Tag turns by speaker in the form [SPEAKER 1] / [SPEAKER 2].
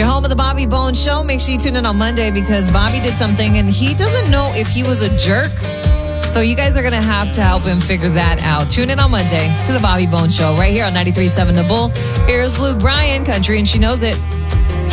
[SPEAKER 1] You're home with the Bobby Bones Show. Make sure you tune in on Monday because Bobby did something and he doesn't know if he was a jerk. So you guys are going to have to help him figure that out. Tune in on Monday to the Bobby Bones Show right here on 93.7 The Bull. Here's Luke Bryan, Country and She Knows It.